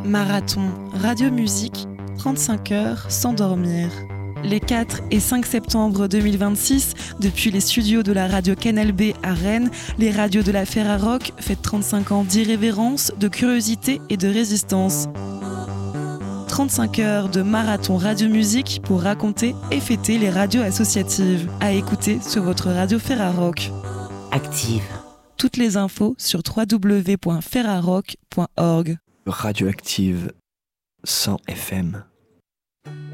Marathon, radio-musique, 35 heures sans dormir. Les 4 et 5 septembre 2026, depuis les studios de la radio Canal B à Rennes, les radios de la Ferrarock fêtent 35 ans d'irrévérence, de curiosité et de résistance. 35 heures de marathon radio-musique pour raconter et fêter les radios associatives. À écouter sur votre radio Ferrarock. Active. Toutes les infos sur www.ferrarock.org. Radioactive 100 FM.